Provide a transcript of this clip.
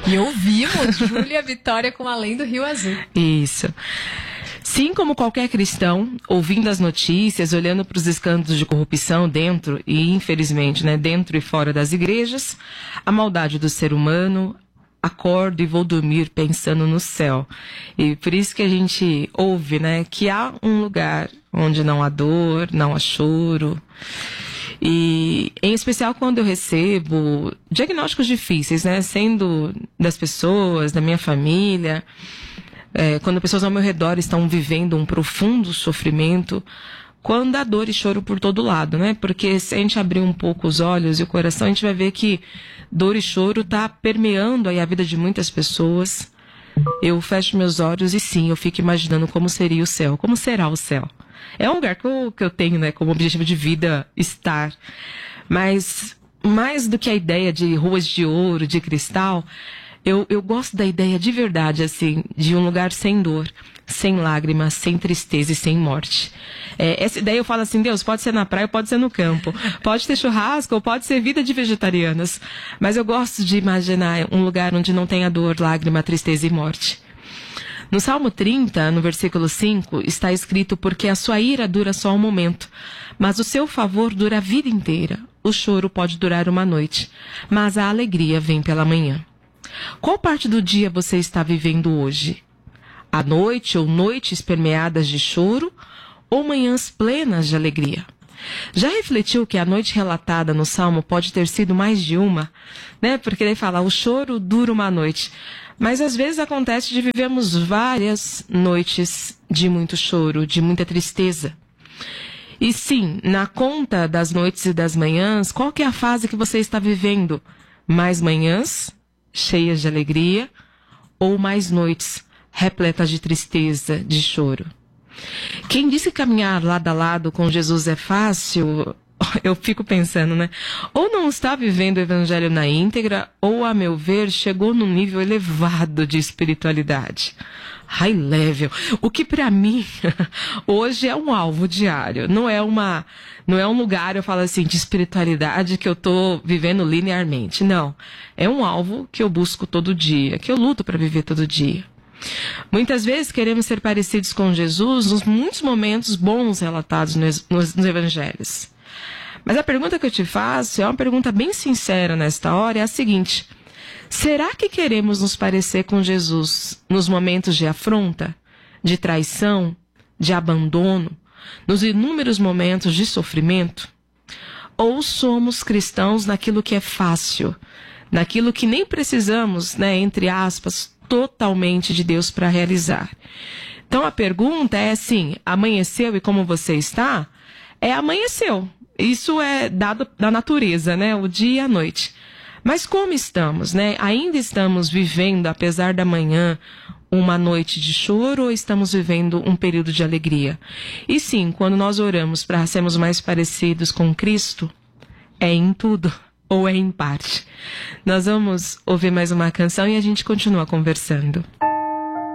E ouvimos Júlia Vitória com Além do Rio Azul. Isso. Sim, como qualquer cristão, ouvindo as notícias, olhando para os escândalos de corrupção dentro e, infelizmente, né, dentro e fora das igrejas, a maldade do ser humano, acordo e vou dormir pensando no céu. E por isso que a gente ouve, né, que há um lugar onde não há dor, não há choro. E, em especial, quando eu recebo diagnósticos difíceis, né, sendo das pessoas, da minha família, quando pessoas ao meu redor estão vivendo um profundo sofrimento, quando há dor e choro por todo lado, né? Porque se a gente abrir um pouco os olhos e o coração, a gente vai ver que dor e choro está permeando aí a vida de muitas pessoas. Eu fecho meus olhos e sim, eu fico imaginando como seria o céu, como será o céu. É um lugar que eu tenho, né, como objetivo de vida estar. Mas mais do que a ideia de ruas de ouro, de cristal, eu gosto da ideia de verdade, assim, de um lugar sem dor, sem lágrimas, sem tristeza e sem morte. Essa ideia eu falo assim, Deus, pode ser na praia, pode ser no campo, pode ter churrasco ou pode ser vida de vegetarianas. Mas eu gosto de imaginar um lugar onde não tenha dor, lágrima, tristeza e morte. No Salmo 30, no versículo 5, está escrito: porque a sua ira dura só um momento, mas o seu favor dura a vida inteira. O choro pode durar uma noite, mas a alegria vem pela manhã. Qual parte do dia você está vivendo hoje? A noite ou noites permeadas de choro ou manhãs plenas de alegria? Já refletiu que a noite relatada no Salmo pode ter sido mais de uma? Né? Porque ele fala, o choro dura uma noite. Mas às vezes acontece de vivemos várias noites de muito choro, de muita tristeza. E sim, na conta das noites e das manhãs, qual que é a fase que você está vivendo? Mais manhãs cheias de alegria ou mais noites repletas de tristeza, de choro? Quem disse que caminhar lado a lado com Jesus é fácil, eu fico pensando, né? Ou não está vivendo o evangelho na íntegra, ou, a meu ver, chegou num nível elevado de espiritualidade. High level. O que para mim hoje é um alvo diário. Não é um lugar, eu falo assim, de espiritualidade que eu tô vivendo linearmente. Não. É um alvo que eu busco todo dia, que eu luto para viver todo dia. Muitas vezes queremos ser parecidos com Jesus nos muitos momentos bons relatados nos evangelhos. Mas a pergunta que eu te faço é uma pergunta bem sincera nesta hora, é a seguinte: será que queremos nos parecer com Jesus nos momentos de afronta, de traição, de abandono, nos inúmeros momentos de sofrimento? Ou somos cristãos naquilo que é fácil, naquilo que nem precisamos, né, entre aspas, totalmente de Deus para realizar? Então a pergunta é assim: amanheceu e como você está? Amanheceu. Isso é dado da natureza, né? O dia e a noite. Mas como estamos, né? Ainda estamos vivendo, apesar da manhã, uma noite de choro ou estamos vivendo um período de alegria? E sim, quando nós oramos para sermos mais parecidos com Cristo, é em tudo ou é em parte? Nós vamos ouvir mais uma canção e a gente continua conversando.